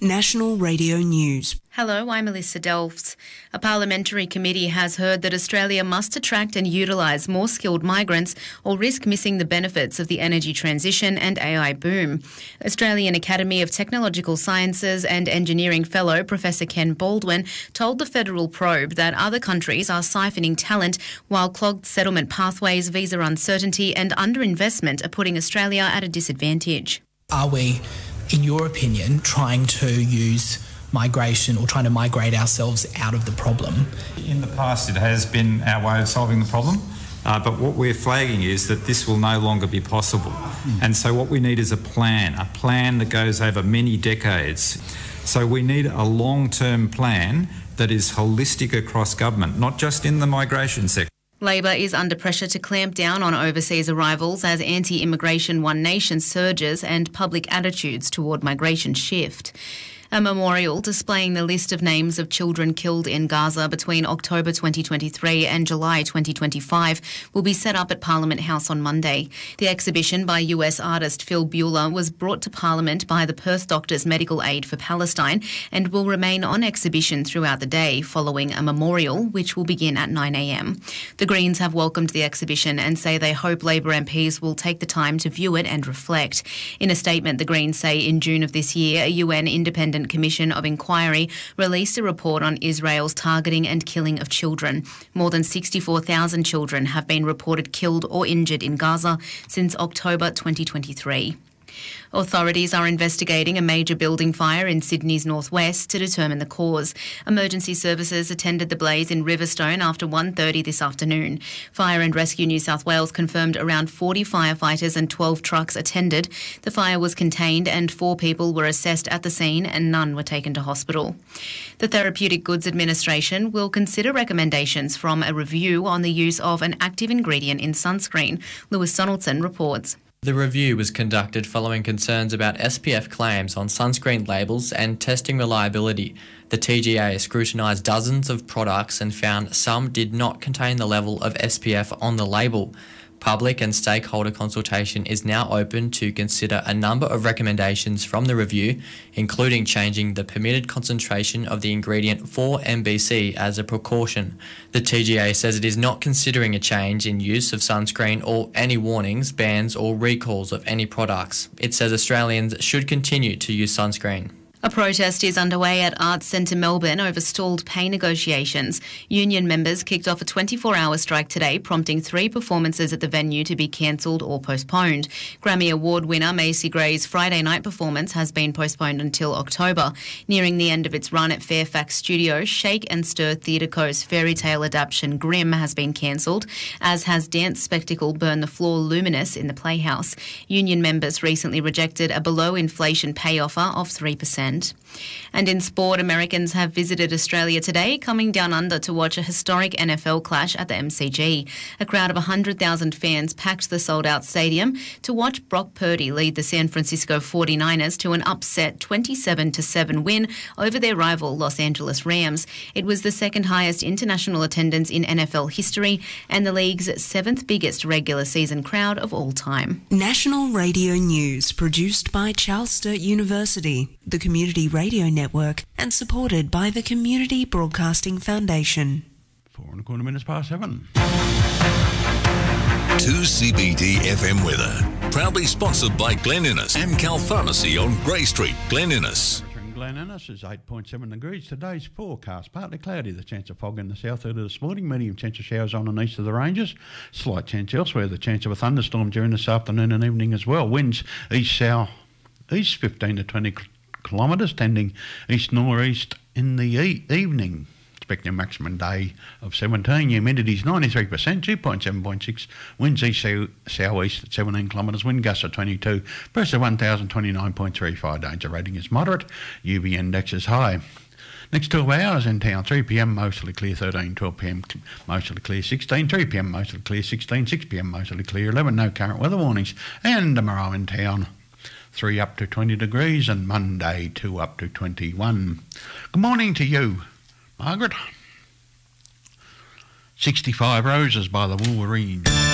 National Radio News. Hello, I'm Melissa Delfs. A parliamentary committee has heard that Australia must attract and utilise more skilled migrants or risk missing the benefits of the energy transition and AI boom. Australian Academy of Technological Sciences and Engineering Fellow Professor Ken Baldwin told the Federal Probe that other countries are siphoning talent while clogged settlement pathways, visa uncertainty and underinvestment are putting Australia at a disadvantage. Are we, in your opinion, trying to use migration or trying to migrate ourselves out of the problem? In the past, it has been our way of solving the problem, but what we're flagging is that this will no longer be possible. And so what we need is a plan that goes over many decades. So we need a long-term plan that is holistic across government, not just in the migration sector. Labor is under pressure to clamp down on overseas arrivals as anti-immigration One Nation surges and public attitudes toward migration shift. A memorial displaying the list of names of children killed in Gaza between October 2023 and July 2025 will be set up at Parliament House on Monday. The exhibition by US artist Phil Buehler was brought to Parliament by the Perth Doctors Medical Aid for Palestine and will remain on exhibition throughout the day following a memorial which will begin at 9 a.m. The Greens have welcomed the exhibition and say they hope Labor MPs will take the time to view it and reflect. In a statement, the Greens say in June of this year, a UN independent Commission of Inquiry released a report on Israel's targeting and killing of children. More than 64,000 children have been reported killed or injured in Gaza since October 2023. Authorities are investigating a major building fire in Sydney's northwest to determine the cause. Emergency services attended the blaze in Riverstone after 1:30 this afternoon. Fire and Rescue New South Wales confirmed around 40 firefighters and 12 trucks attended. The fire was contained and 4 people were assessed at the scene and none were taken to hospital. The Therapeutic Goods Administration will consider recommendations from a review on the use of an active ingredient in sunscreen. Lewis Donaldson reports. The review was conducted following concerns about SPF claims on sunscreen labels and testing reliability. The TGA scrutinised dozens of products and found some did not contain the level of SPF on the label. Public and stakeholder consultation is now open to consider a number of recommendations from the review, including changing the permitted concentration of the ingredient 4-MBC as a precaution. The TGA says it is not considering a change in use of sunscreen or any warnings, bans or recalls of any products. It says Australians should continue to use sunscreen. A protest is underway at Arts Centre Melbourne over stalled pay negotiations. Union members kicked off a 24-hour strike today, prompting 3 performances at the venue to be cancelled or postponed. Grammy Award winner Macy Gray's Friday night performance has been postponed until October. Nearing the end of its run at Fairfax Studios, Shake and Stir Theatre Co.'s fairy tale adaptation Grimm has been cancelled, as has dance spectacle Burn the Floor Luminous in the Playhouse. Union members recently rejected a below-inflation pay offer of 3%. And in sport, Americans have visited Australia today, coming down under to watch a historic NFL clash at the MCG. A crowd of 100,000 fans packed the sold-out stadium to watch Brock Purdy lead the San Francisco 49ers to an upset 27-7 win over their rival Los Angeles Rams. It was the second highest international attendance in NFL history and the league's 7th biggest regular season crowd of all time. National Radio News, produced by Charles Sturt University, the Community Radio Network, and supported by the Community Broadcasting Foundation. 4 minutes past 7. 2CBD FM weather. Proudly sponsored by Glen Innes, Amcal Pharmacy on Grey Street, Glen Innes. Glen Innes is 8.7 degrees. Today's forecast, partly cloudy. The chance of fog in the south early this morning. Medium chance of showers on and east of the ranges. Slight chance elsewhere. The chance of a thunderstorm during this afternoon and evening as well. Winds east 15 to 20 kilometres, tending east-northeast in the evening. Expecting a maximum day of 17. Humidity is 93%, 2.7.6. Winds east-southeast at 17 kilometres. Wind gusts at 22. Pressure 1029.35. Danger rating is moderate. UV index is high. Next 12 hours in town, 3 p.m. mostly clear 13, 12 p.m. mostly clear 16, 3 p.m. mostly clear 16, 6 p.m. mostly clear 11. No current weather warnings. And tomorrow in town, 3 up to 20 degrees, and Monday 2 up to 21. Good morning to you, Margaret. 65 Roses by the Wolverines.